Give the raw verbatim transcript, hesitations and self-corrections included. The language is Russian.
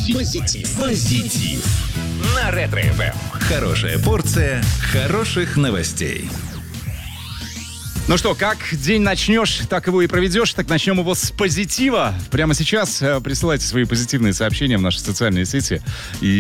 Позитив. Позитив. На Ретро-эф эм. Хорошая порция хороших новостей. Ну что, как день начнешь, так его и проведешь. Так начнем его с позитива. Прямо сейчас э, присылайте свои позитивные сообщения в наши социальные сети. И